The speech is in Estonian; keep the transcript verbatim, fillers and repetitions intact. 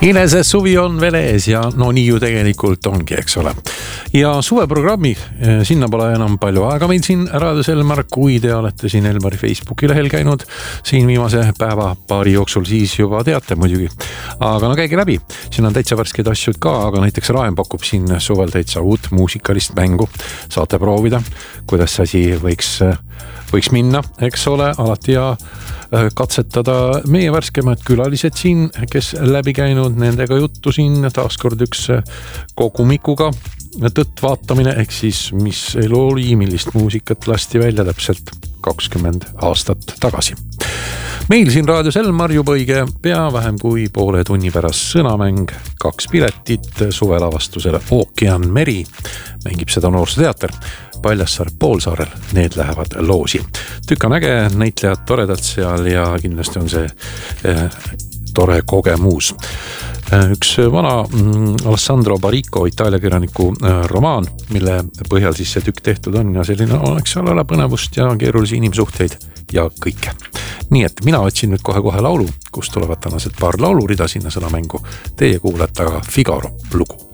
Inese suvi on veel ees ja no nii ju tegelikult ongi, eks ole. Ja suveprogrammi, sinna pole enam palju aega meil siin Raadios Elmar, kui te olete siin Elmari Facebooki lehel käinud siin viimase päeva paari jooksul, siis juba teate muidugi. Aga no käige läbi, siin on täitsa värskeid asju ka, aga näiteks Raen pakub siin suvel täitsa uut muusikalist mängu. Saate proovida, kuidas asi võiks, võiks minna, eks ole, alati ja katsetada meie värskemad külalised siin, kes läbi käinud nendega juttu siin, taaskord üks kogumikuga tõtt vaatamine, ehk siis mis elu oli, millist muusikat lasti välja täpselt kakskümmend aastat tagasi. Meil siin Raadios Elmar juba õige pea vähem kui poole tunni pärast sõnamäng, kaks piletit suvelavastusele Ookean Meri, mängib seda Noorsooteater Paljassaare Poolsaarel, need lähevad loosi. Tükk on äge, näitlejad toredalt seal ja kindlasti on see eh, tore kogemus. Üks vana Alessandro Barico, Itaalia kirjaniku romaan, mille põhjal siis see tükk tehtud on ja selline oleks seal ole põnevust ja keerulisi inimsuhteid ja kõike. Nii et mina otsin nüüd kohe-kohe laulu, kus tulevad tänased paar laulurida sinna sõnamängu. Teie kuulete aga Figaro lugu.